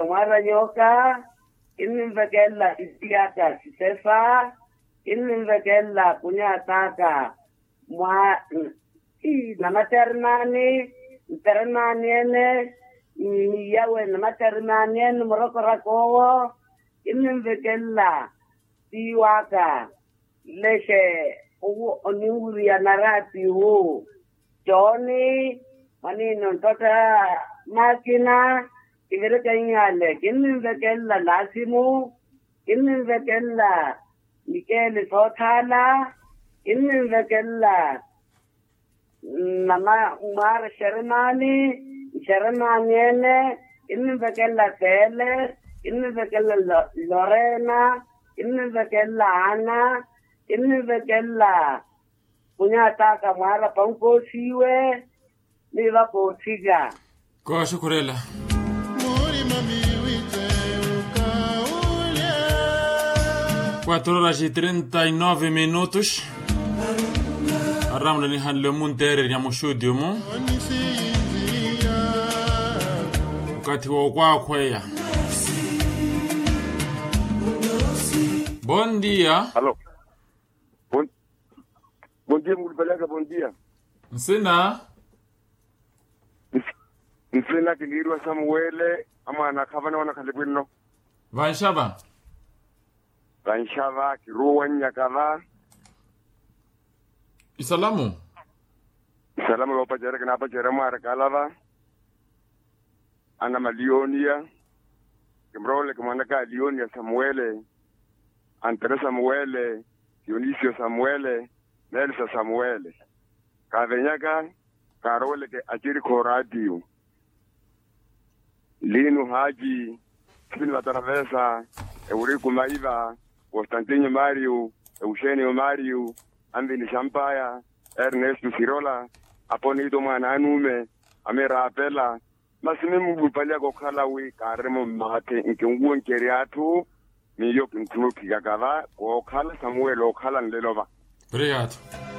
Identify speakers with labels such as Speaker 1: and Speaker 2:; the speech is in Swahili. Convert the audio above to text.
Speaker 1: Mara nyoka, inimvekela isiaka sisefa, inimvekela kunyataka mwa na maternani ene yawe na maternani ene morokorakowo inimvekela siwaka leshe oniuri ya narati huu Johnny manino tota makina ivereka ingale inimvekela lasimu inimvekela Mikele Sothala inimvekela Nama Umar Sharanani ene inimvekela Tele inimvekela Lorena inimvekela Ana inimvekela Kunyataka Mara Panko Siwe Niva Kotiga
Speaker 2: Kwa shukurela 4:39 minutos. Arramla ni han le muntere ya mushudio mu. Wakati wa kwaya. Bom dia.
Speaker 3: Alô. Bom dia, mulipeleka bom dia.
Speaker 2: Nsina
Speaker 3: kinirwa Samuele ama nakhavana wana khalebwino.
Speaker 2: Vanshaba.
Speaker 3: Vanshava kiruwan yakava.
Speaker 2: Isalamu.
Speaker 3: Salamu lopa jere kanapa jere mara kalava. Ana Malionia. Kimrole kumanaka Lionia Samuele. Antere Samuele. Dionisio Samuele. Nelsa Samuele. Kavenyaka karole ke ajiri koradio. Lino Haji. Sini Travessa. Eurico Maiva. Constantino Mario. Eugenio Mario. Andini Champaya. Ernesto Sirola. Aponito Mananume. Amera Apela. Masimimu bupalia kokalawi karemo mate inkengu nkeriatu. Miyo kinkluki gagava. Kokala Samuel okala nlelova.
Speaker 2: Obrigado.